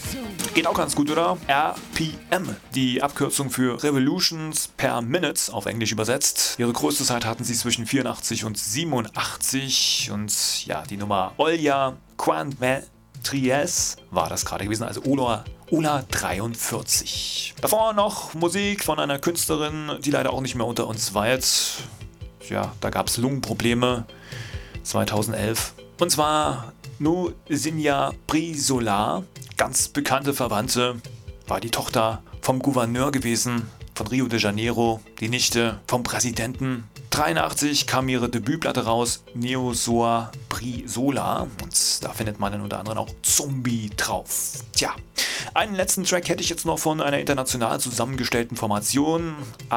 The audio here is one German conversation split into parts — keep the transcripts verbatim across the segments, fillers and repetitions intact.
Geht auch ganz gut, oder? R P M, die Abkürzung für Revolutions per Minute, auf Englisch übersetzt. Ihre größte Zeit hatten sie zwischen vierundachtzig und siebenundachtzig und ja, die Nummer Olja Quantmetries war das gerade gewesen, also Ola, Ola dreiundvierzig. Davor noch Musik von einer Künstlerin, die leider auch nicht mehr unter uns weilt. Ja, da gab es Lungenprobleme zweitausendelf. Und zwar Nusinja Brizola, ganz bekannte Verwandte, war die Tochter vom Gouverneur gewesen von Rio de Janeiro, die Nichte vom Präsidenten. dreiundachtzig kam ihre Debütplatte raus, Neozoa Brizola, und da findet man dann unter anderem auch Zombie drauf. Tja, einen letzten Track hätte ich jetzt noch von einer international zusammengestellten Formation,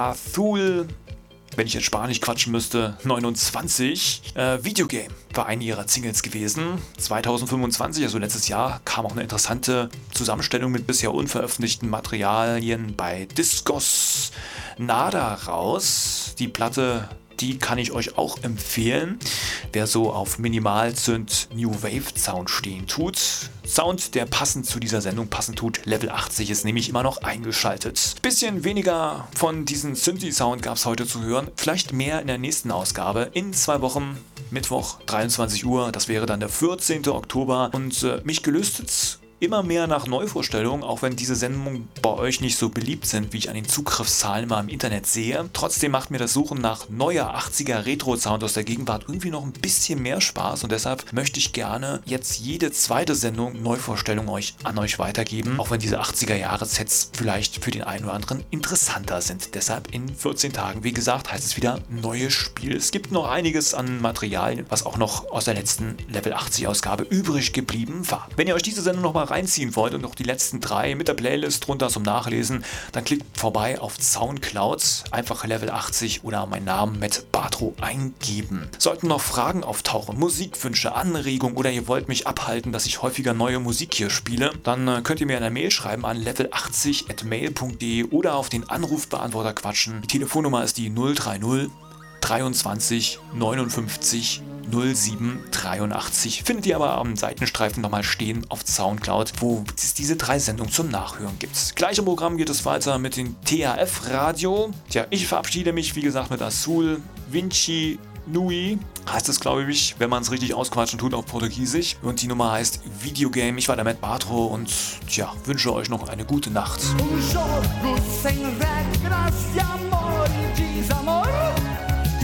Azul. Wenn ich jetzt Spanisch quatschen müsste, neunundzwanzig. Äh, Videogame war eine ihrer Singles gewesen. zweitausendfünfundzwanzig, also letztes Jahr, kam auch eine interessante Zusammenstellung mit bisher unveröffentlichten Materialien bei Discos Nada raus. Die Platte, die kann ich euch auch empfehlen, wer so auf Minimal-Synth New Wave Sound stehen tut. Sound, der passend zu dieser Sendung passen tut. Level achtzig ist nämlich immer noch eingeschaltet. Bisschen weniger von diesem Synthi-Sound gab es heute zu hören. Vielleicht mehr in der nächsten Ausgabe. In zwei Wochen, Mittwoch, dreiundzwanzig Uhr. Das wäre dann der vierzehnten Oktober. Und äh, mich gelüstet's immer mehr nach Neuvorstellungen, auch wenn diese Sendungen bei euch nicht so beliebt sind, wie ich an den Zugriffszahlen mal im Internet sehe. Trotzdem macht mir das Suchen nach neuer achtziger Retro-Sound aus der Gegenwart irgendwie noch ein bisschen mehr Spaß, und deshalb möchte ich gerne jetzt jede zweite Sendung Neuvorstellung euch an euch weitergeben, auch wenn diese achtziger-Jahre-Sets vielleicht für den einen oder anderen interessanter sind. Deshalb in vierzehn Tagen, wie gesagt, heißt es wieder neues Spiel. Es gibt noch einiges an Material, was auch noch aus der letzten Level achtzig-Ausgabe übrig geblieben war. Wenn ihr euch diese Sendung noch mal reinziehen wollt und noch die letzten drei mit der Playlist drunter zum Nachlesen, dann klickt vorbei auf Soundcloud, einfach Level achtzig oder meinen Namen mit Bartro eingeben. Sollten noch Fragen auftauchen, Musikwünsche, Anregungen oder ihr wollt mich abhalten, dass ich häufiger neue Musik hier spiele, dann könnt ihr mir eine Mail schreiben an level achtzig at mail punkt de oder auf den Anrufbeantworter quatschen. Die Telefonnummer ist die null drei null dreiundzwanzig neunundfünfzig null sieben dreiundachtzig. Findet ihr aber am Seitenstreifen nochmal stehen auf Soundcloud, wo es diese drei Sendungen zum Nachhören gibt. Gleich im Programm geht es weiter mit dem T H F-Radio. Tja, ich verabschiede mich, wie gesagt, mit Azul Vinci Nui, heißt es, glaube ich, wenn man es richtig ausquatschen tut auf Portugiesisch. Und die Nummer heißt Videogame. Ich war der Matt Bartro und tja, wünsche euch noch eine gute Nacht. Um jogo sem regras de amor e desamor.